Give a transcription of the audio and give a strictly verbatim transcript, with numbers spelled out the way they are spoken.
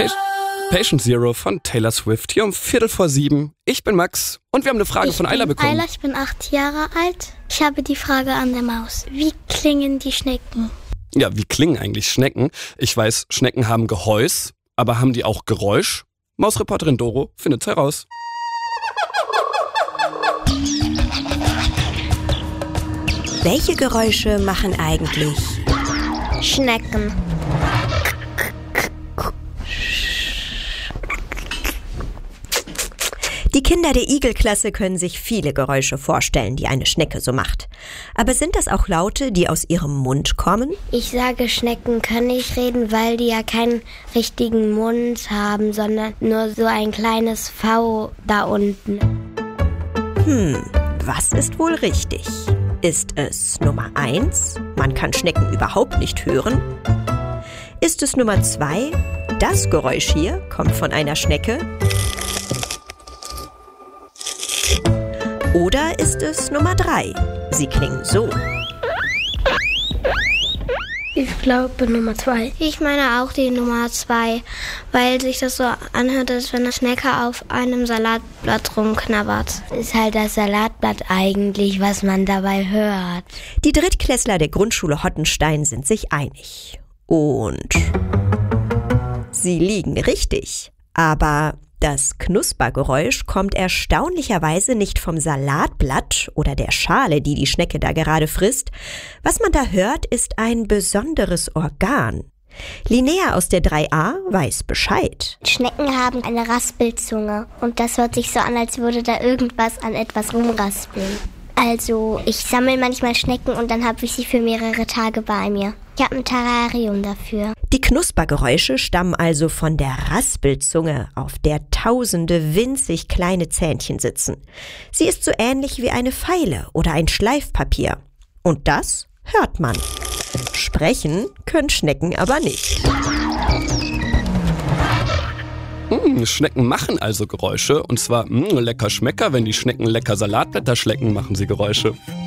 Pa- Patient Zero von Taylor Swift hier um Viertel vor sieben. Ich bin Max und wir haben eine Frage ich von Ayla bin bekommen. Ayla, ich bin acht Jahre alt. Ich habe die Frage an der Maus. Wie klingen die Schnecken? Ja, wie klingen eigentlich Schnecken? Ich weiß, Schnecken haben Gehäus, aber haben die auch Geräusch? Mausreporterin Doro findet's heraus. Welche Geräusche machen eigentlich Schnecken. Die Kinder der Igel-Klasse können sich viele Geräusche vorstellen, die eine Schnecke so macht. Aber sind das auch Laute, die aus ihrem Mund kommen? Ich sage, Schnecken können nicht reden, weil die ja keinen richtigen Mund haben, sondern nur so ein kleines V da unten. Hm, was ist wohl richtig? Ist es Nummer eins, man kann Schnecken überhaupt nicht hören? Ist es Nummer zwei, das Geräusch hier kommt von einer Schnecke? Oder ist es Nummer drei, sie klingen so? Ich glaube Nummer zwei. Ich meine auch die Nummer zwei, weil sich das so anhört, als wenn eine Schnecke auf einem Salatblatt rumknabbert. Ist halt das Salatblatt eigentlich, was man dabei hört. Die Drittklässler der Grundschule Hottenstein sind sich einig. Und sie liegen richtig. Aber das Knuspergeräusch kommt erstaunlicherweise nicht vom Salatblatt oder der Schale, die die Schnecke da gerade frisst. Was man da hört, ist ein besonderes Organ. Linnea aus der drei a weiß Bescheid. Schnecken haben eine Raspelzunge und das hört sich so an, als würde da irgendwas an etwas rumraspeln. Also, ich sammle manchmal Schnecken und dann habe ich sie für mehrere Tage bei mir. Ich habe ein Terrarium dafür. Die Knuspergeräusche stammen also von der Raspelzunge, auf der tausende winzig kleine Zähnchen sitzen. Sie ist so ähnlich wie eine Feile oder ein Schleifpapier. Und das hört man. Sprechen können Schnecken aber nicht. Hm, Schnecken machen also Geräusche. Und zwar mh, lecker Schmecker, wenn die Schnecken lecker Salatblätter schlecken, machen sie Geräusche.